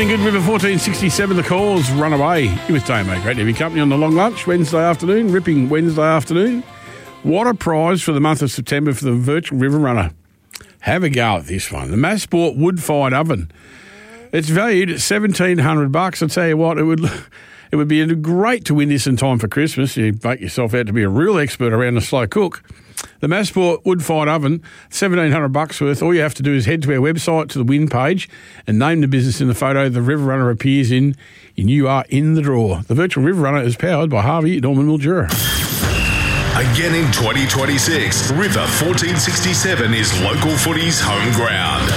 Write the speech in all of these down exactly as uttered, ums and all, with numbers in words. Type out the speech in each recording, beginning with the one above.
Feeling good, River fourteen sixty-seven, the cause, run away. You with Damo. Great to have your company on the long lunch, Wednesday afternoon, ripping Wednesday afternoon. What a prize for the month of September for the virtual River Runner. Have a go at this one. The Massport wood-fired oven. It's valued at seventeen hundred bucks. I tell you what, it would it would be great to win this in time for Christmas. You make yourself out to be a real expert around the slow cook. The Massport wood-fired oven, seventeen hundred bucks worth. All you have to do is head to our website, to the win page, and name the business in the photo the River Runner appears in, and you are in the draw. The virtual River Runner is powered by Harvey Norman Mildura. Again in twenty twenty-six, River fourteen sixty-seven is local footy's home ground.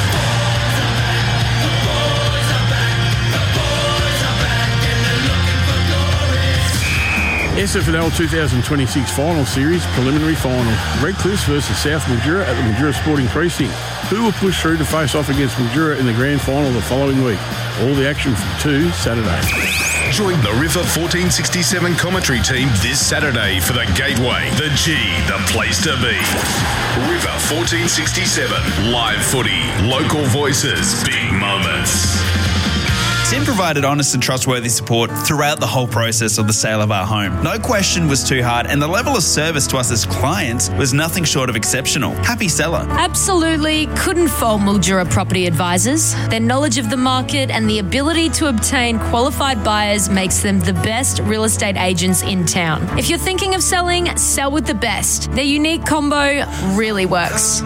S F L twenty twenty-six Final Series Preliminary Final. Redcliffs versus South Mildura at the Mildura Sporting Precinct. Who will push through to face off against Mildura in the grand final the following week? All the action from two Saturday. Join the River fourteen sixty-seven commentary team this Saturday for the Gateway, the G, the place to be. River fourteen sixty-seven, live footy, local voices, big moments. Tim provided honest and trustworthy support throughout the whole process of the sale of our home. No question was too hard, and the level of service to us as clients was nothing short of exceptional. Happy seller. Absolutely couldn't fault Mildura Property Advisors. Their knowledge of the market and the ability to obtain qualified buyers makes them the best real estate agents in town. If you're thinking of selling, sell with the best. Their unique combo really works.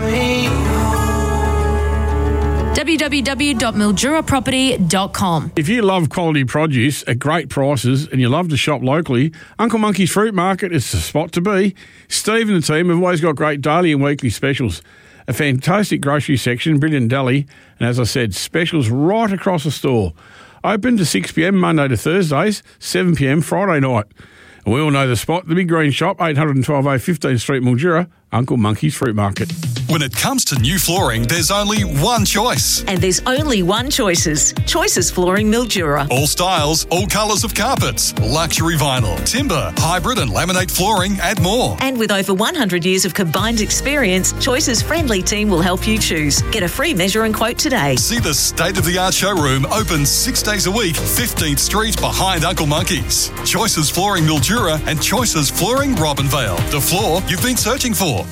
w w w dot mildura property dot com. If you love quality produce at great prices and you love to shop locally, Uncle Monkey's Fruit Market is the spot to be. Steve and the team have always got great daily and weekly specials. A fantastic grocery section, brilliant deli, and as I said, specials right across the store. Open to six p m Monday to Thursdays, seven p m Friday night. And we all know the spot, the Big Green Shop, eight twelve A fifteenth Street, Mildura, Uncle Monkey's Fruit Market. When it comes to new flooring, there's only one choice. And there's only one Choices. Choices Flooring Mildura. All styles, all colours of carpets, luxury vinyl, timber, hybrid and laminate flooring and more. And with over one hundred years of combined experience, Choices friendly team will help you choose. Get a free measure and quote today. See the state-of-the-art showroom open six days a week, fifteenth Street behind Uncle Monkey's. Choices Flooring Mildura and Choices Flooring Robinvale. The floor you've been searching for.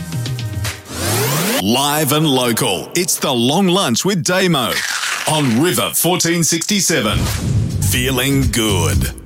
Live and local, it's the Long Lunch with Damo on River fourteen sixty-seven. Feeling good.